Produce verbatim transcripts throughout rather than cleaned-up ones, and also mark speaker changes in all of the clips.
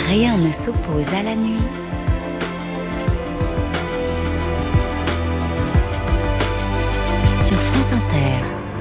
Speaker 1: Rien ne s'oppose à la nuit. Sur France Inter.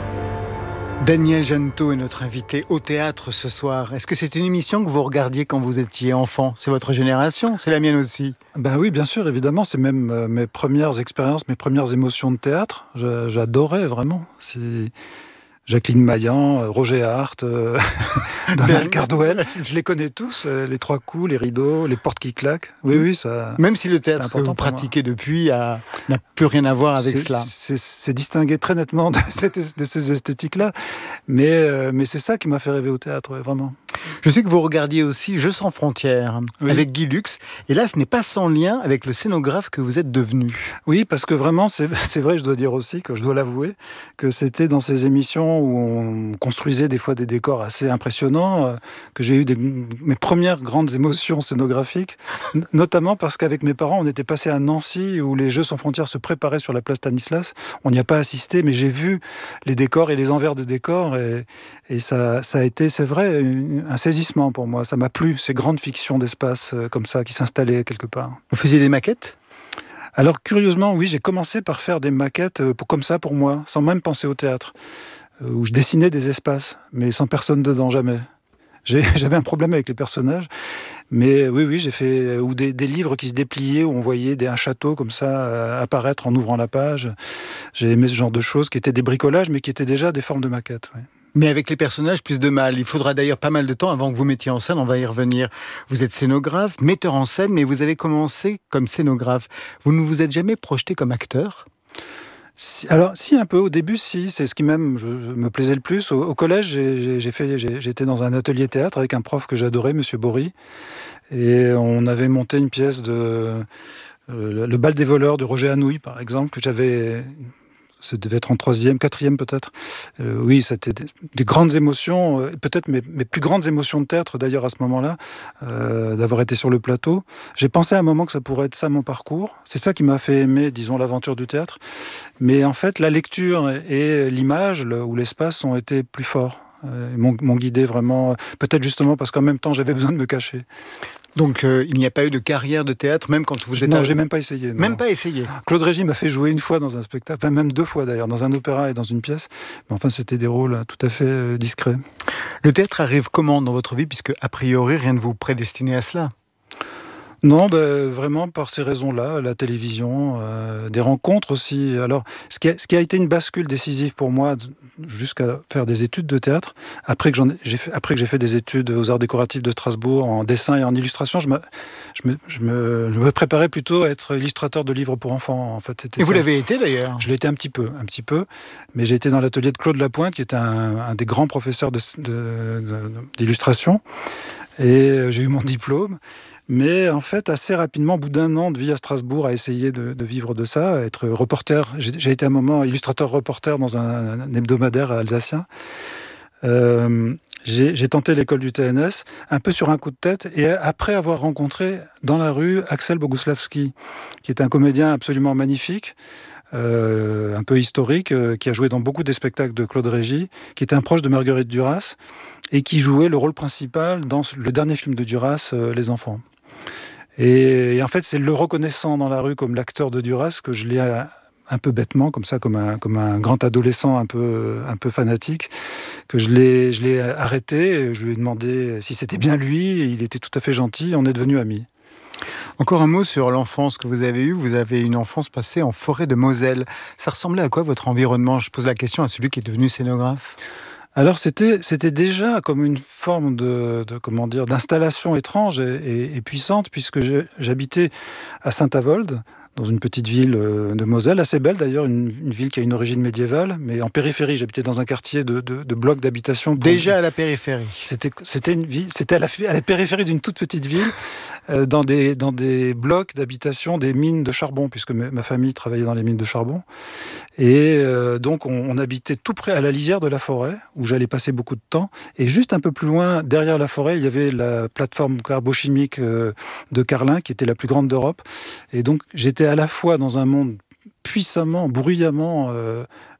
Speaker 2: Daniel Jeannetot est notre invité au théâtre ce soir. Est-ce que c'est une émission que vous regardiez quand vous étiez enfant ? C'est votre génération ? C'est la mienne aussi.
Speaker 3: Ben oui, bien sûr, évidemment. C'est même euh, mes premières expériences, mes premières émotions de théâtre. J'a- J'adorais vraiment. C'est Jacqueline Maillan, euh, Roger Hart, euh, Donald Cardwell. Je les connais tous. euh, les trois coups, les rideaux, les portes qui claquent. Oui, oui, ça.
Speaker 2: Même si le théâtre que
Speaker 3: important
Speaker 2: vous
Speaker 3: pour moi.
Speaker 2: pratiquez depuis a- n'a plus rien à voir avec
Speaker 3: C'est-
Speaker 2: cela.
Speaker 3: C'est c'est distingué très nettement de, cette- de ces esthétiques-là. Mais, euh, mais c'est ça qui m'a fait rêver au théâtre, ouais, vraiment.
Speaker 2: Je sais que vous regardiez aussi Jeux sans frontières
Speaker 3: Oui.
Speaker 2: avec Guy Lux. Et là, ce n'est pas sans lien avec le scénographe que vous êtes devenu.
Speaker 3: Oui, parce que vraiment, c'est c'est vrai, je dois dire aussi, que je dois l'avouer, que c'était dans ces émissions où on construisait des fois des décors assez impressionnants, euh, que j'ai eu des, mes premières grandes émotions scénographiques, n- notamment parce qu'avec mes parents, on était passé à Nancy, où les Jeux sans frontières se préparaient sur la place Stanislas. On n'y a pas assisté, mais j'ai vu les décors et les envers de décors, et, et ça, ça a été, c'est vrai, une- un saisissement pour moi. Ça m'a plu, ces grandes fictions d'espace euh, comme ça, qui s'installaient quelque part.
Speaker 2: Vous faisiez des maquettes ?
Speaker 3: Alors curieusement, oui, j'ai commencé par faire des maquettes euh, pour, comme ça pour moi, sans même penser au théâtre, euh, où je dessinais des espaces, mais sans personne dedans, jamais. J'ai- J'avais un problème avec les personnages, mais oui, oui, j'ai fait euh, ou des, des livres qui se dépliaient, où on voyait des, un château comme ça euh, apparaître en ouvrant la page. J'ai aimé ce genre de choses qui étaient des bricolages, mais qui étaient déjà des formes de maquettes. Ouais.
Speaker 2: Mais avec les personnages, plus de mal. Il faudra d'ailleurs pas mal de temps avant que vous mettiez en scène, on va y revenir. Vous êtes scénographe, metteur en scène, mais vous avez commencé comme scénographe. Vous ne vous êtes jamais projeté comme acteur ?
Speaker 3: Si- alors, si, un peu. Au début, si. C'est ce qui même je, je me plaisait le plus. Au, au collège, j'ai- j'ai j'ai fait, j'ai- j'étais dans un atelier théâtre avec un prof que j'adorais, Monsieur Bory. Et on avait monté une pièce de... euh, Le bal des voleurs de Roger Hanouilh, par exemple, que j'avais... Ça devait être en troisième, quatrième peut-être. Euh, oui, c'était des, des grandes émotions, euh, peut-être mes, mes plus grandes émotions de théâtre d'ailleurs à ce moment-là, euh, d'avoir été sur le plateau. J'ai pensé à un moment que ça pourrait être ça mon parcours. C'est ça qui m'a fait aimer, disons, l'aventure du théâtre. Mais en fait, la lecture et l'image le- ou l'espace ont été plus forts. Euh, ils m'ont, m'ont guidé vraiment, peut-être justement parce qu'en même temps j'avais besoin de me cacher.
Speaker 2: Donc euh, il n'y a pas eu de carrière de théâtre, même quand vous êtes...
Speaker 3: Non,
Speaker 2: à-
Speaker 3: j'ai même pas essayé. non.
Speaker 2: Même pas essayé.
Speaker 3: Claude Régis m'a fait jouer une fois dans un spectacle, enfin même deux fois d'ailleurs, dans un opéra et dans une pièce. Mais enfin, c'était des rôles tout à fait euh, discrets.
Speaker 2: Le théâtre arrive comment dans votre vie, puisque a priori rien ne vous prédestinait à cela ?
Speaker 3: Non, ben, vraiment par ces raisons-là, la télévision, euh, des rencontres aussi. Alors, ce qui, a, ce qui a été une bascule décisive pour moi, d- jusqu'à faire des études de théâtre, après que, j'en ai, j'ai fait, après que j'ai fait des études aux Arts décoratifs de Strasbourg, en dessin et en illustration, je me, je me, je me, je me préparais plutôt à être illustrateur de livres pour enfants. En fait, c'était
Speaker 2: Et vous
Speaker 3: ça.
Speaker 2: l'avez été d'ailleurs.
Speaker 3: Je l'ai été un petit peu, un petit peu, mais j'ai été dans l'atelier de Claude Lapointe, qui était un, un des grands professeurs de- de- de- d'illustration, et j'ai eu mon diplôme. Mais en fait, assez rapidement, au bout d'un an de vie à Strasbourg, à essayer de, de vivre de ça, à être reporter. J'ai, j'ai été un moment illustrateur-reporter dans un, un hebdomadaire alsacien. Euh, j'ai, j'ai tenté l'école du T N S, un peu sur un coup de tête, et après avoir rencontré dans la rue Axel Boguslavski, qui est un comédien absolument magnifique, euh, un peu historique, euh, qui a joué dans beaucoup des spectacles de Claude Régis, qui était un proche de Marguerite Duras, et qui jouait le rôle principal dans le dernier film de Duras, euh, Les Enfants. Et, et en fait, c'est le reconnaissant dans la rue comme l'acteur de Duras que je l'ai euh, un peu bêtement, comme ça, comme un, comme un grand adolescent un peu, un peu fanatique, que je l'ai, je l'ai arrêté. Je lui ai demandé si c'était bien lui. Et il était tout à fait gentil. On est devenus amis.
Speaker 2: Encore un mot sur l'enfance que vous avez eue. Vous avez une enfance passée en forêt de Moselle. Ça ressemblait à quoi votre environnement ? Je pose la question à celui qui est devenu scénographe.
Speaker 3: Alors c'était c'était déjà comme une forme de, de comment dire d'installation étrange et, et, et puissante, puisque je, j'habitais à Saint-Avold, dans une petite ville de Moselle, assez belle d'ailleurs, une, une ville qui a une origine médiévale, mais en périphérie. J'habitais dans un quartier de, de, de blocs d'habitation. Pour...
Speaker 2: Déjà à la périphérie.
Speaker 3: C'était, c'était, une ville, c'était à, la, à la périphérie d'une toute petite ville, euh, dans, des, dans des blocs d'habitation, des mines de charbon, puisque ma, ma famille travaillait dans les mines de charbon. Et euh, donc on, on habitait tout près à la lisière de la forêt, où j'allais passer beaucoup de temps. Et juste un peu plus loin, derrière la forêt, il y avait la plateforme carbochimique euh, de Carlin, qui était la plus grande d'Europe. Et donc j'étais à la fois dans un monde puissamment, bruyamment euh,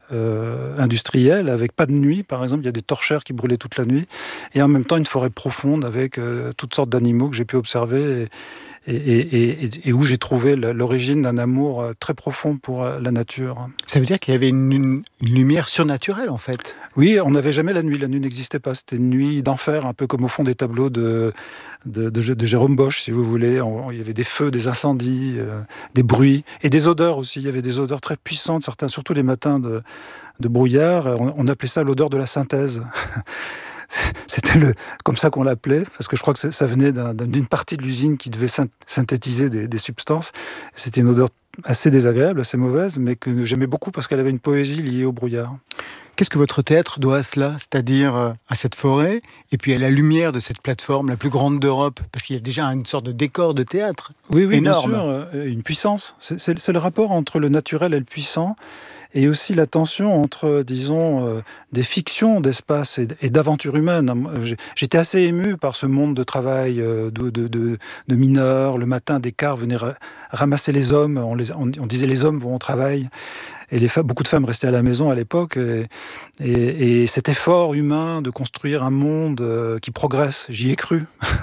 Speaker 3: euh, industrielle, avec pas de nuit, par exemple. Il y a des torchères qui brûlaient toute la nuit. Et en même temps, une forêt profonde avec euh, toutes sortes d'animaux que j'ai pu observer et, et, et, et, et où j'ai trouvé l'origine d'un amour très profond pour la nature.
Speaker 2: Ça veut dire qu'il y avait une, une, une lumière surnaturelle, en fait.
Speaker 3: Oui, on n'avait jamais la nuit. La nuit n'existait pas. C'était une nuit d'enfer, un peu comme au fond des tableaux de, de, de, de Jérôme Bosch, si vous voulez. On, il y avait des feux, des incendies, euh, des bruits et des odeurs aussi. Il y avait des odeurs très puissantes, certains, surtout les matins de, de brouillard. On, on appelait ça l'odeur de la synthèse. C'était le, comme ça qu'on l'appelait, parce que je crois que ça venait d'un, d'une partie de l'usine qui devait synthétiser des, des substances. C'était une odeur assez désagréable, assez mauvaise, mais que j'aimais beaucoup parce qu'elle avait une poésie liée au brouillard.
Speaker 2: Qu'est-ce que votre théâtre doit à cela, c'est-à-dire à cette forêt, et puis à la lumière de cette plateforme la plus grande d'Europe? Parce qu'il y a déjà une sorte de décor de théâtre
Speaker 3: oui, oui,
Speaker 2: énorme.
Speaker 3: Bien sûr, une puissance. C'est, c'est, c'est le rapport entre le naturel et le puissant, et aussi la tension entre, disons, euh, des fictions d'espace et, et d'aventure humaine. J'étais assez ému par ce monde de travail euh, de, de, de, de mineurs. Le matin, des cars venaient ra- ramasser les hommes. On, les, on, on disait les hommes vont au travail. Et les femmes, beaucoup de femmes restaient à la maison à l'époque. Et, et, et cet effort humain de construire un monde euh, qui progresse, j'y ai cru.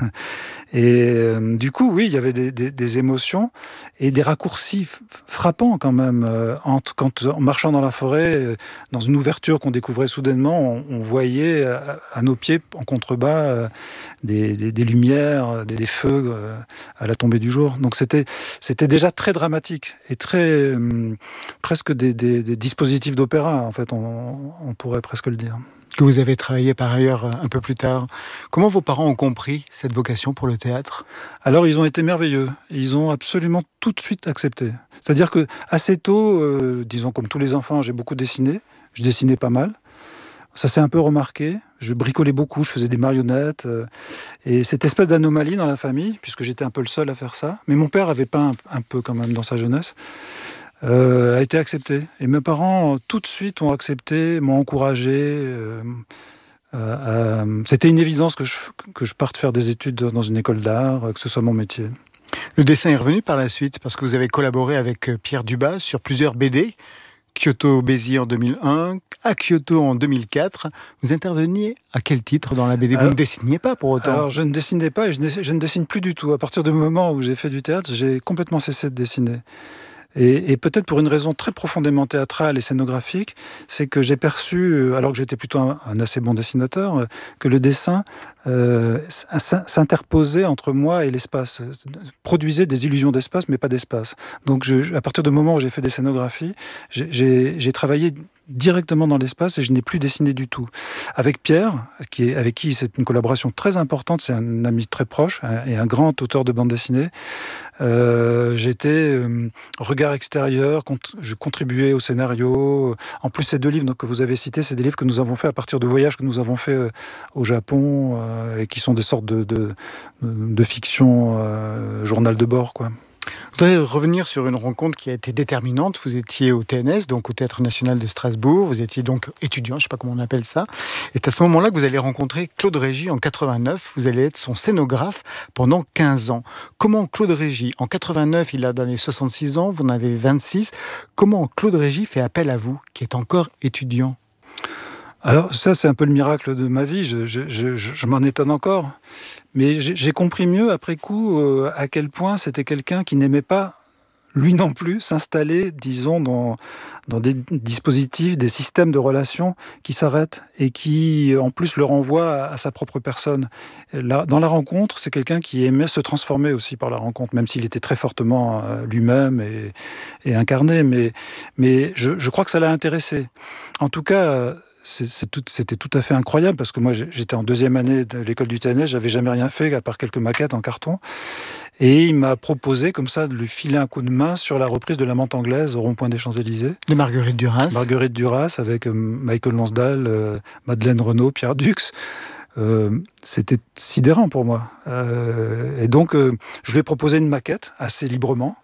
Speaker 3: Et euh, du coup, oui, il y avait des, des, des émotions et des raccourcis f- frappants quand même. Euh, entre, quand, en marchant dans la forêt, euh, dans une ouverture qu'on découvrait soudainement, on, on voyait à, à nos pieds, en contrebas, euh, des, des, des lumières, des, des feux euh, à la tombée du jour. Donc c'était, c'était déjà très dramatique et très euh, presque des, des, des dispositifs d'opéra, en fait, on, on pourrait presque le dire.
Speaker 2: Que vous avez travaillé par ailleurs un peu plus tard. Comment vos parents ont compris cette vocation pour le théâtre?
Speaker 3: Alors, ils ont été merveilleux. Ils ont absolument tout de suite accepté. C'est-à-dire que assez tôt, euh, disons comme tous les enfants, j'ai beaucoup dessiné. Je dessinais pas mal. Ça s'est un peu remarqué. Je bricolais beaucoup, je faisais des marionnettes. Euh, et cette espèce d'anomalie dans la famille, puisque j'étais un peu le seul à faire ça. Mais mon père avait peint un, un peu quand même dans sa jeunesse. Euh, a été accepté. Et mes parents, tout de suite, ont accepté, m'ont encouragé. Euh, euh, euh, c'était une évidence que je, que je parte faire des études dans une école d'art, que ce soit mon métier.
Speaker 2: Le dessin est revenu par la suite, parce que vous avez collaboré avec Pierre Dubas sur plusieurs B D. Kyoto Béziers en deux mille un, à Kyoto en deux mille quatre. Vous interveniez à quel titre dans la B D? Vous alors, ne dessiniez pas pour autant?
Speaker 3: Alors, je ne dessinais pas et je ne, je ne dessine plus du tout. À partir du moment où j'ai fait du théâtre, j'ai complètement cessé de dessiner. Et, et peut-être pour une raison très profondément théâtrale et scénographique, c'est que j'ai perçu, alors que j'étais plutôt un, un assez bon dessinateur, que le dessin euh, s'interposait entre moi et l'espace, produisait des illusions d'espace, mais pas d'espace. Donc je, à partir du moment où j'ai fait des scénographies, j'ai, j'ai travaillé directement dans l'espace et je n'ai plus dessiné du tout. Avec Pierre, qui est, avec qui c'est une collaboration très importante, c'est un ami très proche un, et un grand auteur de bande dessinée, euh, j'étais euh, regard extérieur, cont- je contribuais au scénario. En plus, ces deux livres donc, que vous avez cités, c'est des livres que nous avons faits à partir de voyages que nous avons faits euh, au Japon euh, et qui sont des sortes de, de, de fiction, euh, journal de bord, quoi.
Speaker 2: Je voudrais revenir sur une rencontre qui a été déterminante. Vous étiez au T N S, donc au Théâtre National de Strasbourg. Vous étiez donc étudiant, je ne sais pas comment on appelle ça. Et c'est à ce moment-là que vous allez rencontrer Claude Régis en quatre-vingt-neuf. Vous allez être son scénographe pendant quinze ans. Comment Claude Régis, en quatre-vingt-neuf, il a dans les soixante-six ans, vous en avez vingt-six. Comment Claude Régis fait appel à vous, qui êtes encore étudiant?
Speaker 3: Alors ça, c'est un peu le miracle de ma vie, je, je, je, je m'en étonne encore. Mais j'ai, j'ai compris mieux après coup euh, à quel point c'était quelqu'un qui n'aimait pas, lui non plus, s'installer, disons, dans, dans des dispositifs, des systèmes de relations qui s'arrêtent et qui, en plus, le renvoient à, à sa propre personne. Là, dans la rencontre, c'est quelqu'un qui aimait se transformer aussi par la rencontre, même s'il était très fortement euh, lui-même et, et incarné. Mais, mais je, je crois que ça l'a intéressé. En tout cas... Euh, C'est, c'est tout, c'était tout à fait incroyable parce que moi j'étais en deuxième année de l'école du T N S, j'avais jamais rien fait à part quelques maquettes en carton et il m'a proposé comme ça de lui filer un coup de main sur la reprise de La Menthe anglaise au rond-point des Champs-Élysées.
Speaker 2: De Marguerite Duras.
Speaker 3: Marguerite Duras avec Michael Lonsdale, euh, Madeleine Renaud, Pierre Dux. Euh, c'était sidérant pour moi. Euh, et donc euh, je lui ai proposé une maquette assez librement.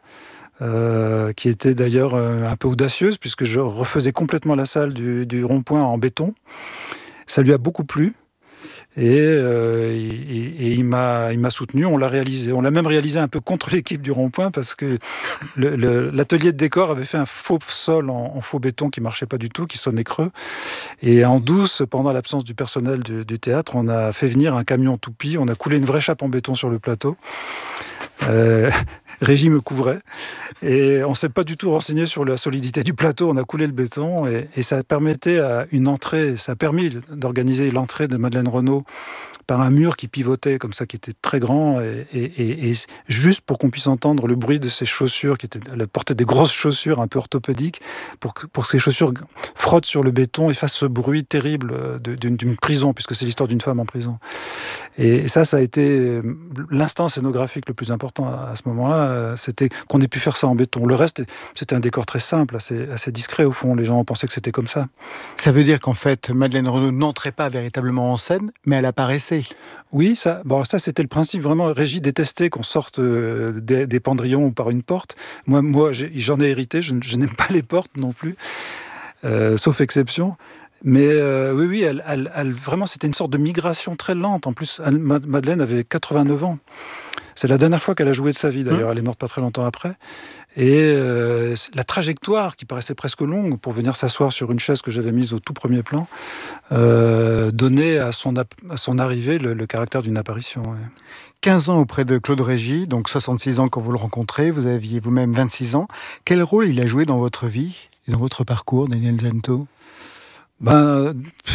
Speaker 3: Euh, qui était d'ailleurs euh, un peu audacieuse, puisque je refaisais complètement la salle du, du rond-point en béton. Ça lui a beaucoup plu. Et, euh, et, et il m'a, il m'a soutenu, on l'a réalisé. On l'a même réalisé un peu contre l'équipe du Rond-Point parce que le, le, l'atelier de décor avait fait un faux sol en, en faux béton qui marchait pas du tout, qui sonnait creux. Et en douce, pendant l'absence du personnel du, du théâtre, on a fait venir un camion toupie, on a coulé une vraie chape en béton sur le plateau. Euh, Régie me couvrait et on ne s'est pas du tout renseigné sur la solidité du plateau. On a coulé le béton et, et ça permettait à une entrée, ça a permis d'organiser l'entrée de Madeleine Renaud par un mur qui pivotait comme ça, qui était très grand et, et, et, et juste pour qu'on puisse entendre le bruit de ses chaussures, qui étaient, elle portait des grosses chaussures un peu orthopédiques, pour que, pour que ces chaussures frottent sur le béton et fassent ce bruit terrible de, d'une, d'une prison, puisque c'est l'histoire d'une femme en prison. Et ça, ça a été l'instant scénographique le plus important à, à ce moment-là, c'était qu'on ait pu faire ça en béton. Le reste, c'était un décor très simple, assez, assez discret au fond. Les gens pensaient que c'était comme ça.
Speaker 2: Ça veut dire qu'en fait, Madeleine Renaud n'entrait pas véritablement en scène, mais elle apparaissait.
Speaker 3: Oui, ça, bon, ça c'était le principe. Vraiment, Régie détestait qu'on sorte euh, des, des pendrillons ou par une porte. Moi, moi j'ai, j'en ai hérité. Je, je n'aime pas les portes non plus, euh, sauf exception. Mais euh, oui, oui, elle, elle, elle, vraiment, c'était une sorte de migration très lente. En plus, elle, Madeleine avait quatre-vingt-neuf ans. C'est la dernière fois qu'elle a joué de sa vie, d'ailleurs. Mmh. Elle est morte pas très longtemps après. Et euh, la trajectoire, qui paraissait presque longue, pour venir s'asseoir sur une chaise que j'avais mise au tout premier plan, euh, donnait à son, à son arrivée le, le caractère d'une apparition. Ouais.
Speaker 2: quinze ans auprès de Claude Régis, donc soixante-six ans quand vous le rencontrez, vous aviez vous-même vingt-six ans. Quel rôle il a joué dans votre vie et dans votre parcours, Daniel Gento ?
Speaker 3: Ben...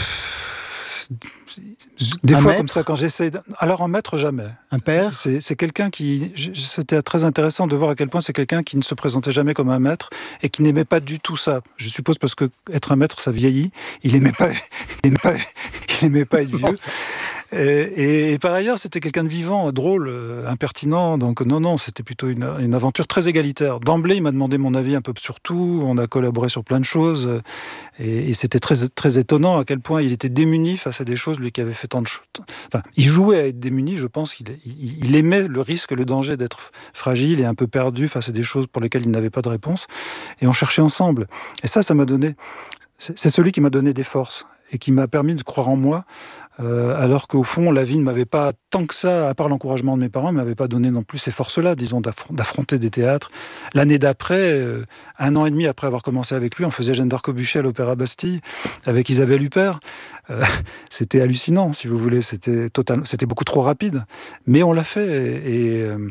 Speaker 3: Des
Speaker 2: un
Speaker 3: fois
Speaker 2: maître,
Speaker 3: comme ça, quand j'essaie... De... Alors en maître, jamais.
Speaker 2: Un père
Speaker 3: c'est, c'est quelqu'un qui... C'était très intéressant de voir à quel point c'est quelqu'un qui ne se présentait jamais comme un maître et qui n'aimait pas du tout ça. Je suppose parce que être un maître, ça vieillit. Il n'aimait pas... Il aimait pas... Il aimait pas être vieux. Et, et, et par ailleurs, c'était quelqu'un de vivant, drôle, euh, impertinent. Donc non, non, c'était plutôt une, une aventure très égalitaire. D'emblée, il m'a demandé mon avis un peu sur tout. On a collaboré sur plein de choses. Et, et c'était très, très étonnant à quel point il était démuni face à des choses, lui qui avait fait tant de choses. Enfin, il jouait à être démuni, je pense. Il, il, il aimait le risque, le danger d'être fragile et un peu perdu face à des choses pour lesquelles il n'avait pas de réponse. Et on cherchait ensemble. Et ça, ça m'a donné... C'est, c'est celui qui m'a donné des forces et qui m'a permis de croire en moi, euh, alors qu'au fond, la vie ne m'avait pas, tant que ça, à part l'encouragement de mes parents, ne m'avait pas donné non plus ces forces-là, disons, d'affr- d'affronter des théâtres. L'année d'après, euh, un an et demi après avoir commencé avec lui, on faisait Jeanne d'Arc au bûcher à l'Opéra Bastille, avec Isabelle Huppert. Euh, c'était hallucinant, si vous voulez, c'était, total... c'était beaucoup trop rapide. Mais on l'a fait, et... et euh,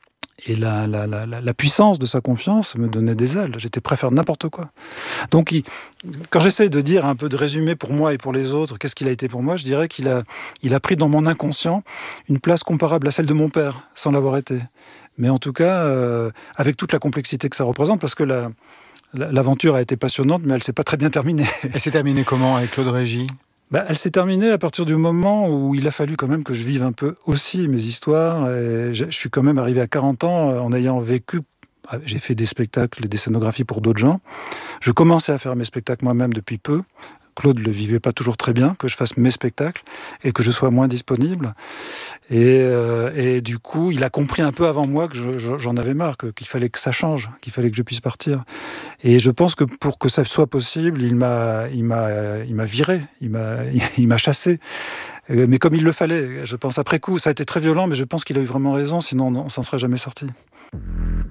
Speaker 3: Et la, la, la, la puissance de sa confiance me donnait des ailes. J'étais prêt à faire n'importe quoi. Donc, il, quand j'essaie de dire un peu de résumé pour moi et pour les autres, qu'est-ce qu'il a été pour moi, je dirais qu'il a, il a pris dans mon inconscient une place comparable à celle de mon père, sans l'avoir été. Mais en tout cas, euh, avec toute la complexité que ça représente, parce que la, la, l'aventure a été passionnante, mais elle ne s'est pas très bien terminée.
Speaker 2: Elle s'est terminée comment avec Claude Régis ?
Speaker 3: Bah, elle s'est terminée à partir du moment où il a fallu quand même que je vive un peu aussi mes histoires. Et je suis quand même arrivé à quarante ans en ayant vécu... J'ai fait des spectacles et des scénographies pour d'autres gens. Je commençais à faire mes spectacles moi-même depuis peu. Claude ne le vivait pas toujours très bien, que je fasse mes spectacles et que je sois moins disponible. Et, euh, et du coup, il a compris un peu avant moi que je, je, j'en avais marre, que, qu'il fallait que ça change, qu'il fallait que je puisse partir. Et je pense que pour que ça soit possible, il m'a, il m'a, il m'a viré, il m'a, il m'a chassé. Mais comme il le fallait, je pense après coup, ça a été très violent, mais je pense qu'il a eu vraiment raison, sinon on s'en serait jamais sorti.